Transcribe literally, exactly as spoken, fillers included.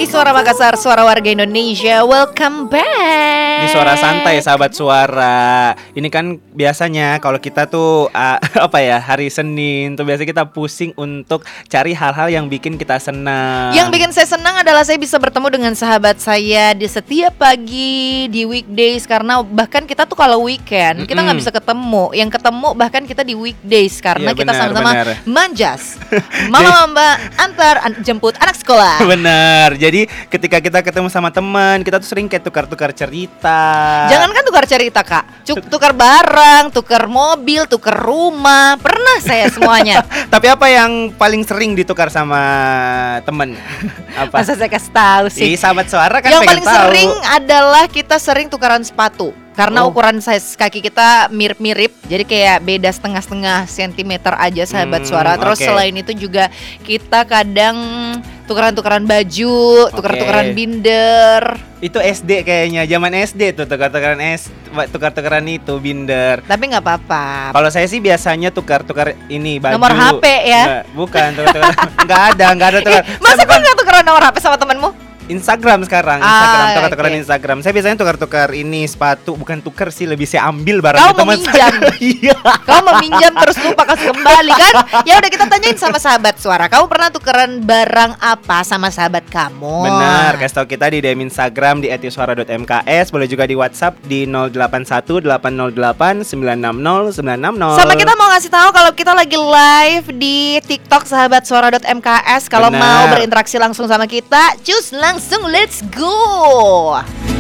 Di Suara Makassar, suara warga Indonesia. Welcome back. Di Suara Santai, sahabat suara. Ini kan biasanya kalau kita tuh uh, apa ya, hari Senin tuh biasanya kita pusing untuk cari hal-hal yang bikin kita senang. Yang bikin saya senang adalah saya bisa bertemu dengan sahabat saya di setiap pagi di weekdays. Karena bahkan kita tuh kalau weekend kita nggak bisa ketemu. Yang ketemu bahkan kita di weekdays karena Iya, kita benar, sama-sama benar. manjas. Mama-mama antar an- jemput anak sekolah. Bener. Jadi ketika kita ketemu sama teman, kita tuh sering kayak tukar-tukar cerita. Jangan kan tukar cerita kak, Cuk, tukar barang, tukar mobil, tukar rumah. Pernah saya semuanya. Tapi apa yang paling sering ditukar sama temen? Apa? Masa saya kasih tahu sih. Ih, sahabat suara kan Yang pengen paling tahu. sering adalah kita sering tukaran sepatu. Karena Oh. ukuran size kaki kita mirip-mirip. Jadi kayak beda setengah-setengah sentimeter aja sahabat Hmm, suara. Terus oke. selain itu juga kita kadang tukaran-tukaran baju, tukar-tukaran Oke. binder. Itu S D kayaknya, zaman S D tuh tukar-tukaran S, tukar-tukaran itu binder. Tapi nggak apa-apa. Kalau saya sih biasanya tukar-tukar ini baju. Nomor H P ya? Nggak, bukan tukar-tukar. Nggak ada, nggak ada tukar. Eh, masa Saya kau bukan- nggak tukeran nomor H P sama temenmu? Instagram sekarang, Instagram, Ah, tukar-tukaran oke. Instagram. Saya biasanya tukar-tukar ini sepatu, bukan tukar sih, lebih saya ambil barang Kau teman meminjam. saya. Iya. Kau meminjam terus lupa kasih kembali kan? Ya udah kita tanyain sama sahabat suara. Kamu pernah tukeran barang apa sama sahabat kamu? Benar, kasih tau kita di D M Instagram di et suara dot m k s, boleh juga di WhatsApp di nol delapan satu delapan nol delapan sembilan enam nol sembilan enam nol. Sama kita mau ngasih tahu kalau kita lagi live di TikTok sahabat suara dot m k s. Kalau Benar. mau berinteraksi langsung sama kita, cus langsung let's go.